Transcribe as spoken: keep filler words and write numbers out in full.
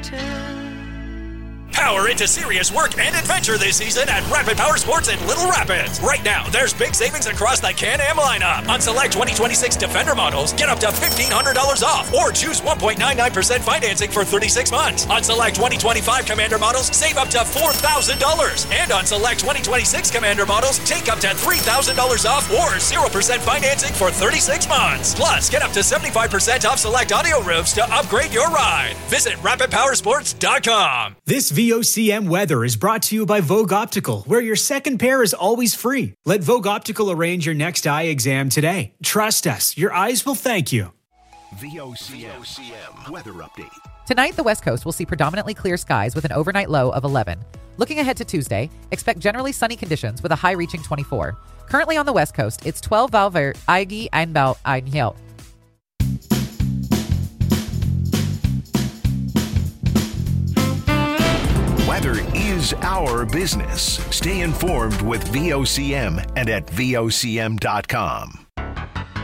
Power into serious work and adventure this season at Rapid Power Sports in Little Rapids. Right now, there's big savings across the Can-Am lineup. On select twenty twenty-six Defender models, get up to fifteen hundred dollars off or choose one point nine nine percent financing for thirty-six months. On select twenty twenty-five Commander models, save up to four thousand dollars. And on select twenty twenty-six Commander models, take up to three thousand dollars off or zero percent financing for thirty-six months. Plus, get up to seventy-five percent off select audio roofs to upgrade your ride. Visit rapid power sports dot com. This V O C M weather is brought to you by Vogue Optical, where your second pair is always free. Let Vogue Optical arrange your next eye exam today. Trust us, your eyes will thank you. V O C M weather update. Tonight, the West Coast will see predominantly clear skies with an overnight low of eleven. Looking ahead to Tuesday, expect generally sunny conditions with a high reaching twenty-four. Currently on the West Coast, it's twelve Valver, Igi, Einbau, Einhiel. Weather is our business. Stay informed with V O C M and at V O C M dot com.